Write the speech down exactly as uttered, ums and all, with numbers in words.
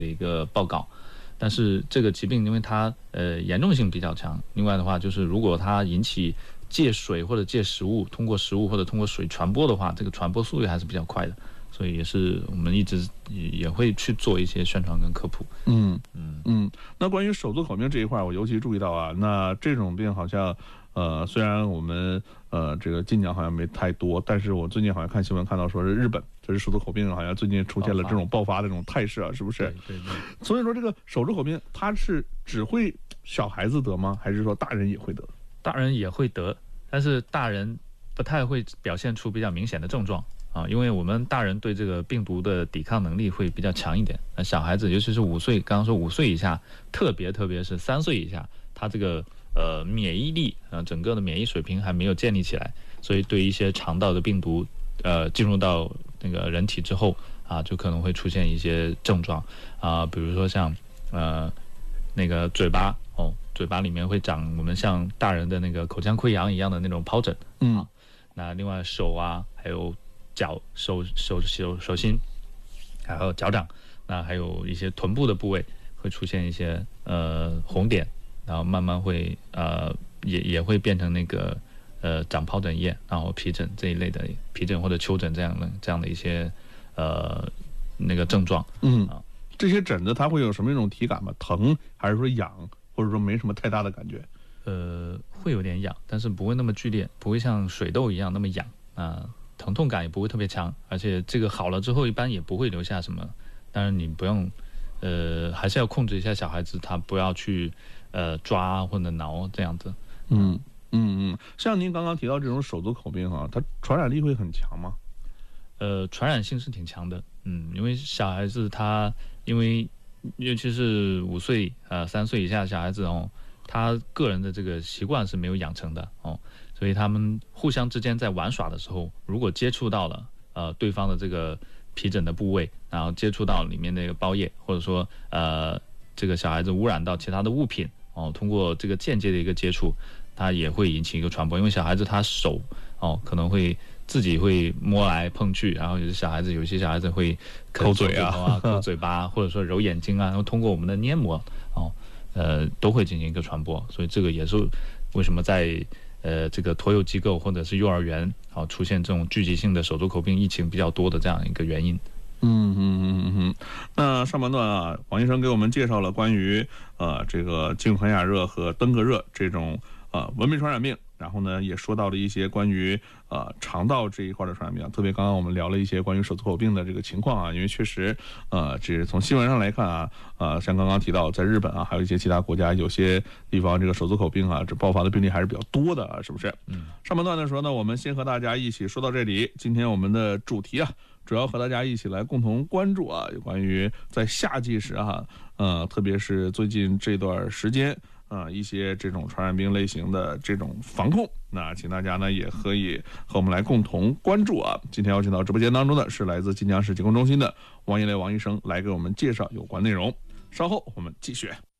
的一个报告。但是这个疾病因为它呃严重性比较强，另外的话就是如果它引起借水或者借食物，通过食物或者通过水传播的话，这个传播速度还是比较快的，所以也是我们一直也会去做一些宣传跟科普。 嗯嗯嗯。那关于手足口病这一块，我尤其注意到啊，那这种病好像呃虽然我们呃这个近年好像没太多，但是我最近好像看新闻看到说是日本。这是手足口病好像最近出现了这种爆发的这种态势啊，是不是？ 对对对。 所以说这个手足口病它是只会小孩子得吗？还是说大人也会得？ 大人也会得，但是大人不太会表现出比较明显的症状啊，因为我们大人对这个病毒的抵抗能力会比较强一点。那小孩子尤其是五岁，刚刚说五岁以下，特别特别是三岁以下，他这个呃免疫力啊，整个的免疫水平还没有建立起来，所以对一些肠道的病毒呃进入到那个人体之后啊，就可能会出现一些症状啊，比如说像呃那个嘴巴哦，嘴巴里面会长我们像大人的那个口腔溃疡一样的那种疱疹。 嗯、 啊，那另外手啊，还有脚手手手手心，还有脚掌，那还有一些臀部的部位会出现一些呃红点，然后慢慢会呃也也会变成那个。呃，长疱疹叶，然后皮疹这一类的皮疹或者丘疹这样的这样的一些呃那个症状。 嗯啊，这些疹子它会有什么一种体感吗？疼还是说痒，或者说没什么太大的感觉？ 呃，会有点痒，但是不会那么剧烈，不会像水痘一样那么痒啊、呃，疼痛感也不会特别强，而且这个好了之后一般也不会留下什么。当然你不用，呃，还是要控制一下小孩子，他不要去呃抓或者挠这样子。 嗯。嗯嗯，像您刚刚提到这种手足口病啊，它传染力会很强吗？ 呃，传染性是挺强的，嗯，因为小孩子他因为尤其是五岁呃三岁以下的小孩子哦，他个人的这个习惯是没有养成的哦，所以他们互相之间在玩耍的时候，如果接触到了呃对方的这个皮疹的部位，然后接触到里面那个包叶，或者说呃这个小孩子污染到其他的物品哦，通过这个间接的一个接触。它也会引起一个传播，因为小孩子他手哦可能会自己会摸来碰去，然后有些小孩子有些小孩子会抠嘴啊、 抠嘴巴，或者说揉眼睛啊，然后通过我们的黏膜哦呃都会进行一个传播，所以这个也是为什么在呃这个托幼机构或者是幼儿园哦出现这种聚集性的手足口病疫情比较多的这样一个原因。 嗯嗯嗯嗯，那上半段啊，王医生给我们介绍了关于呃这个经口哑热和登革热这种呃文明传染病，然后呢也说到了一些关于呃肠道这一块的传染病，特别刚刚我们聊了一些关于手足口病的这个情况啊，因为确实呃这是从新闻上来看啊，呃像刚刚提到在日本啊，还有一些其他国家有些地方这个手足口病啊这爆发的病例还是比较多的啊，是不是？嗯。上半段的时候呢，我们先和大家一起说到这里，今天我们的主题啊。主要和大家一起来共同关注啊，有关于在夏季时哈、啊，呃，特别是最近这段时间啊、呃，一些这种传染病类型的这种防控，那请大家呢也可以和我们来共同关注啊。今天邀请到直播间当中的是来自晋江市疾控中心的王一雷王医生来给我们介绍有关内容。稍后我们继续。